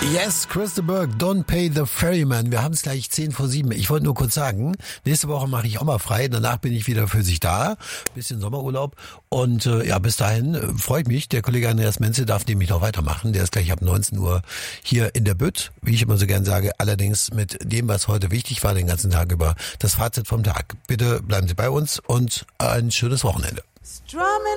Yes, Crystal Burke, Don't Pay the Ferryman. Wir haben es gleich 7:10. Ich wollte nur kurz sagen, nächste Woche mache ich auch mal frei. Danach bin ich wieder für sich da. Bisschen Sommerurlaub. Und bis dahin freut mich. Der Kollege Andreas Menzel darf nämlich noch weitermachen. Der ist gleich ab 19 Uhr hier in der Bütt. Wie ich immer so gern sage, allerdings mit dem, was heute wichtig war, den ganzen Tag über. Das Fazit vom Tag. Bitte bleiben Sie bei uns und ein schönes Wochenende.